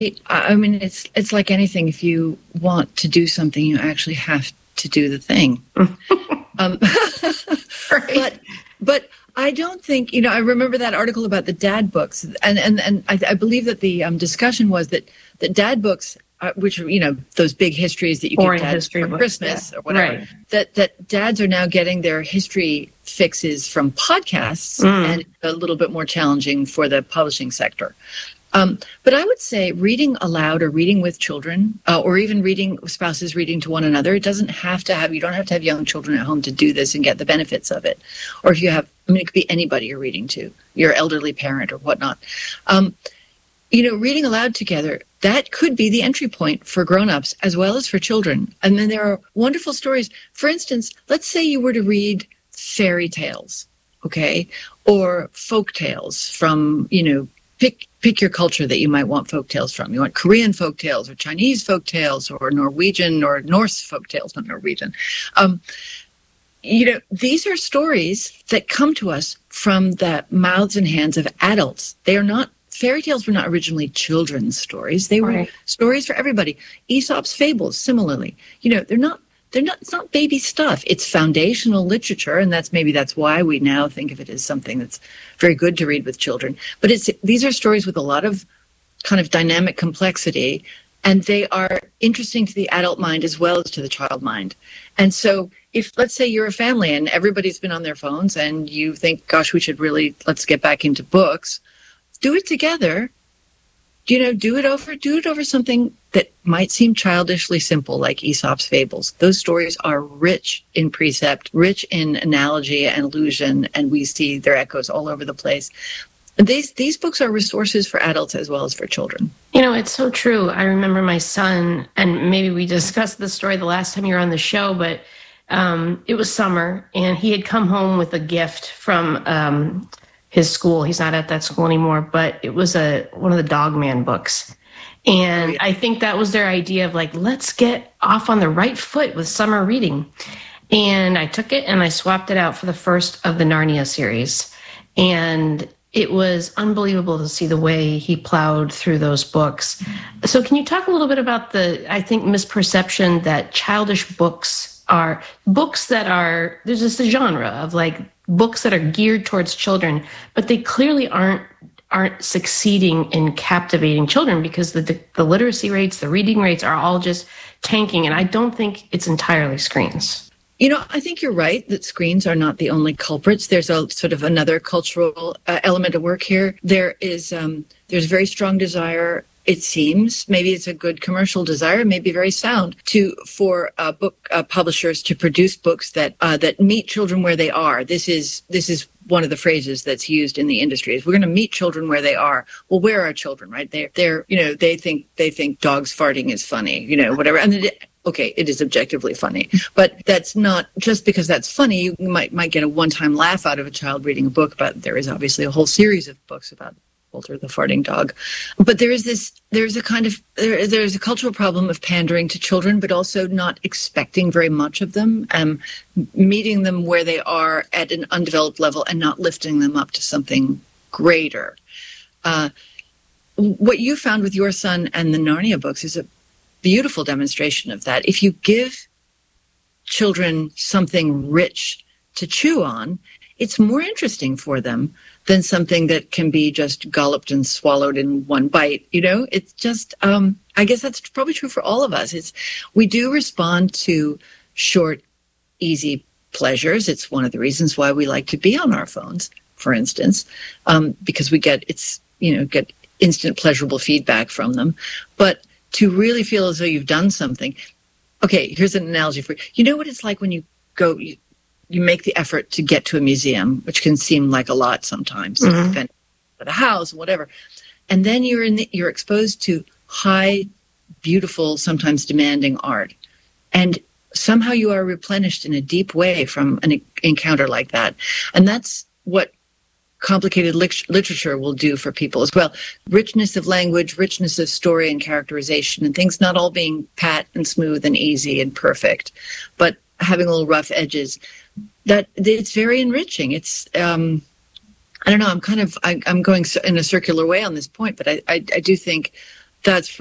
I mean, it's like anything. If you want to do something, you actually have to do the thing. um, Right. but I don't think, I remember that article about the dad books, and I believe that the discussion was that dad books, which are, those big histories that you give dads for Christmas or whatever, right, that dads are now getting their history fixes from podcasts, and a little bit more challenging for the publishing sector. But I would say reading aloud or reading with children, or even spouses reading to one another, you don't have to have young children at home to do this and get the benefits of it. Or if you have, it could be anybody you're reading to, your elderly parent or whatnot. Reading aloud together, that could be the entry point for grown-ups as well as for children. And then there are wonderful stories. For instance, let's say you were to read fairy tales, okay, or folk tales from, pick your culture that you might want folk tales from. You want Korean folk tales or Chinese folk tales or Norwegian or Norse folk tales, not Norwegian. These are stories that come to us from the mouths and hands of adults. Fairy tales were not originally children's stories. They were stories for everybody. Aesop's fables, similarly. It's not baby stuff. It's foundational literature, and that's why we now think of it as something that's very good to read with children. But these are stories with a lot of kind of dynamic complexity, and they are interesting to the adult mind as well as to the child mind. And so if, let's say you're a family and everybody's been on their phones and you think, gosh, let's get back into books, do it together. Do it over something that might seem childishly simple, like Aesop's fables. Those stories are rich in precept, rich in analogy and allusion, and we see their echoes all over the place. These books are resources for adults as well as for children. It's so true. I remember my son, and maybe we discussed this story the last time you were on the show, but it was summer, and he had come home with a gift from his school. He's not at that school anymore, but it was one of the Dog Man books. And I think that was their idea of let's get off on the right foot with summer reading. And I took it and I swapped it out for the first of the Narnia series. And it was unbelievable to see the way he plowed through those books. So can you talk a little bit about misperception that childish books are books that are, there's this genre of books that are geared towards children, but they clearly aren't succeeding in captivating children because the literacy rates, the reading rates are all just tanking. And I don't think it's entirely screens. I think you're right that screens are not the only culprits. There's a sort of another cultural element of work here. There's very strong desire, it seems, maybe it's a good commercial desire, maybe very sound, for book publishers to produce books that meet children where they are. This is one of the phrases that's used in the industry is we're going to meet children where they are. Well, where are children, right? They think dogs farting is funny, whatever. And okay, it is objectively funny, but that's not just because that's funny. You might get a one-time laugh out of a child reading a book, but there is obviously a whole series of books about Walter the farting dog. But there's a cultural problem of pandering to children, but also not expecting very much of them, meeting them where they are at an undeveloped level and not lifting them up to something greater. What you found with your son and the Narnia books is a beautiful demonstration of that. If you give children something rich to chew on, it's more interesting for them than something that can be just gulped and swallowed in one bite. It's just, I guess that's probably true for all of us. We do respond to short, easy pleasures. It's one of the reasons why we like to be on our phones, for instance, because we get instant pleasurable feedback from them. But to really feel as though you've done something. Okay, here's an analogy for you. You know what it's like when you go, you make the effort to get to a museum, which can seem like a lot sometimes, depending on the house, whatever. And then you're exposed to high, beautiful, sometimes demanding art. And somehow you are replenished in a deep way from an encounter like that. And that's what complicated literature will do for people as well. Richness of language, richness of story and characterization, and things not all being pat and smooth and easy and perfect, but having little rough edges. That it's very enriching. It's I don't know. I'm going in a circular way on this point, but I do think That's